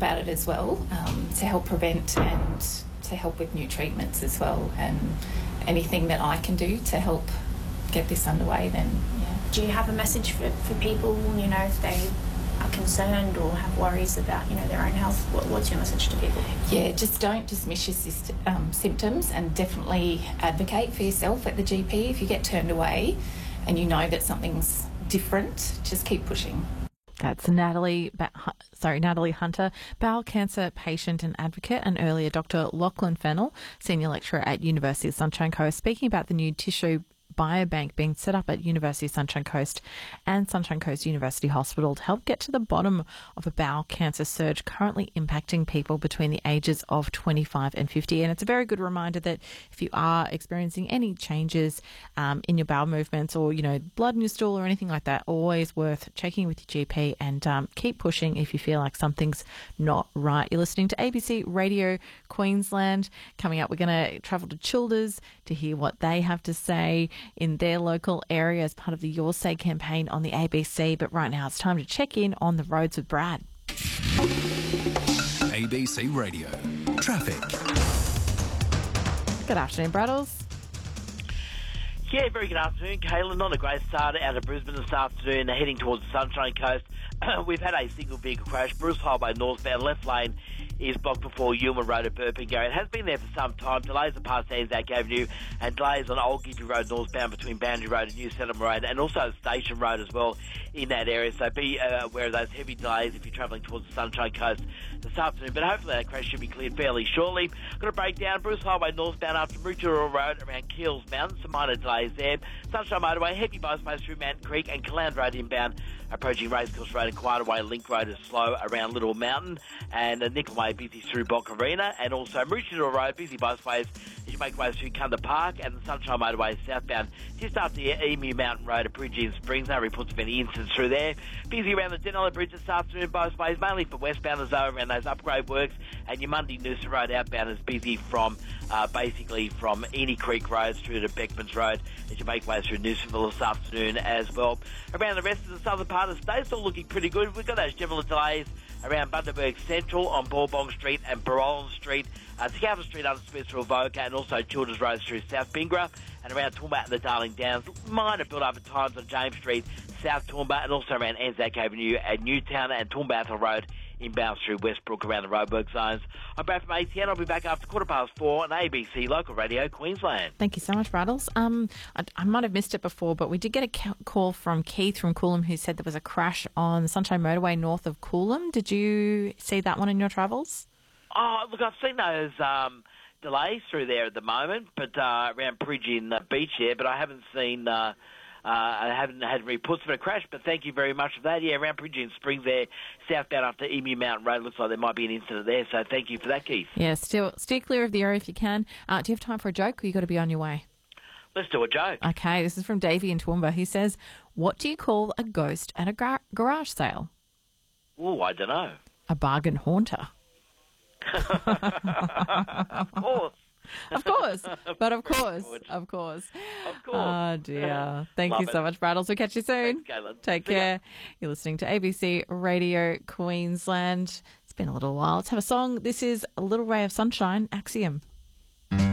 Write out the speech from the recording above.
about it as well, to help prevent and to help with new treatments as well, and anything that I can do to help get this underway, then yeah. Do you have a message for people, if they are concerned or have worries about, their own health? What's your message to people? Yeah, just don't dismiss your symptoms, and definitely advocate for yourself at the GP. If you get turned away and you know that something's different, just keep pushing. That's Natalie Hunter, bowel cancer patient and advocate, and earlier Dr. Lachlan Fennell, senior lecturer at University of Sunshine Coast, speaking about the new tissue biobank being set up at University of Sunshine Coast and Sunshine Coast University Hospital to help get to the bottom of a bowel cancer surge currently impacting people between the ages of 25 and 50. And it's a very good reminder that if you are experiencing any changes in your bowel movements or, blood in your stool or anything like that, always worth checking with your GP, and keep pushing if you feel like something's not right. You're listening to ABC Radio Queensland. Coming up, we're going to travel to Childers to hear what they have to say in their local area as part of the Your Say campaign on the ABC. But right now it's time to check in on the roads with Brad. ABC Radio Traffic. Good afternoon, Braddles. Yeah, very good afternoon, Kayla. Not a great start out of Brisbane this afternoon, heading towards the Sunshine Coast. We've had a single vehicle crash. Bruce Highway northbound, left lane is blocked before Yuma Road at Burpengary. It has been there for some time. Delays are past Anzac Avenue, and delays on Old Gidgee Road northbound between Boundary Road and New Settlement Road, and also Station Road as well in that area. So be aware of those heavy delays if you're travelling towards the Sunshine Coast this afternoon. But hopefully that crash should be cleared fairly shortly. Got a breakdown. Bruce Highway northbound after Moutere Road around Keels Mountain. Some minor delays there. Sunshine Motorway, heavy by space through Mountain Creek, and Caland Road inbound approaching Racecourse Road and Quieterway. Link Road is slow around Little Mountain, and Nickel Way busy through Bock Arena, and also Moutere Road busy by space as you make way through Cunda Park, and the Sunshine Motorway southbound just after the Emu Mountain Road at Bridge in Springs. No reports of any incidents through there. Busy around the Denali Bridge this afternoon both ways, mainly for westbounders though around those upgrade works, and your Mundy Noosa Road outbound is busy from basically from Eni Creek Road through to Beckmans Road as you make way through Noosaville this afternoon as well. Around the rest of the southern part of the state, it's all looking pretty good. We've got those general delays around Bundaberg Central on Bourbon Street and Barollan Street, Scaffer Street under Smithsville Avoca, and also Childers Road through South Bingra, and around Toowoomba and the Darling Downs. Minor build-up at times on James Street, South Toowoomba, and also around Anzac Avenue at Newtown and Toowoomba Road inbound through Westbrook around the roadwork zones. I'm Brad from ATN. I'll be back after 4:15 on ABC Local Radio Queensland. Thank you so much, Braddles. I might have missed it before, but we did get a call from Keith from Coolum who said there was a crash on the Sunshine Motorway north of Coolum. Did you see that one in your travels? Oh, look, I've seen those delays through there at the moment, but around Bridge in Beach there, but I haven't seen... I haven't had reports of a crash, but thank you very much for that. Yeah, around Bridge in Springs there, southbound after Emu Mountain Road, looks like there might be an incident there, so thank you for that, Keith. Yeah, steer clear of the area if you can. Do you have time for a joke, or you got to be on your way? Let's do a joke. Okay, this is from Davey in Toowoomba. He says, what do you call a ghost at a garage sale? Oh, I don't know. A bargain haunter. Of course. Of course. Oh, dear. Thank you so much, Braddles. We'll catch you soon. Thanks, Take care. You're listening to ABC Radio Queensland. It's been a little while. Let's have a song. This is A Little Ray of Sunshine, Axiom.